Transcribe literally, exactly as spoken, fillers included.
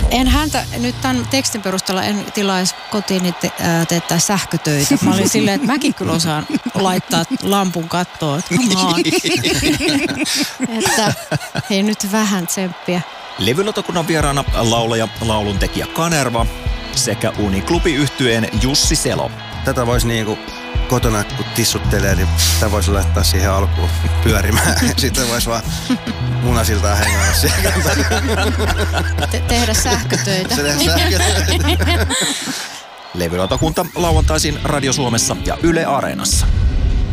En häntä, nyt tämän tekstin perusteella en tilaisi kotiin te, ää, teettää sähkötöitä. Mä olin silleen, että mäkin kyllä osaan laittaa lampun kattoon. Että hei nyt vähän tsemppiä. Levylautakunnan vieraana laulaja, lauluntekijä Kanerva sekä Uniklubi-yhtyeen Jussi Selo. Tätä voisi niinku kotona, kun tissuttelee, niin tämä voisi laittaa siihen alkuun pyörimään. Sitten voisi vaan munasiltaan hengällä siellä. Te- tehdä sähkötöitä. Se tehdä sähkötöitä. Levylautakunta lauantaisin Radio Suomessa ja Yle Areenassa.